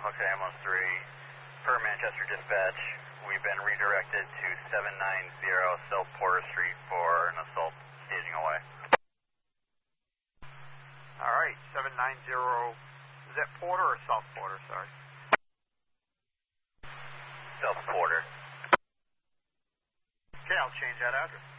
Hotel Ambulance 3, per Manchester Dispatch, we've been redirected to 790 South Porter Street for an assault staging away. Alright, 790, is that Porter or South Porter, sorry? South Porter. Okay, I'll change that address.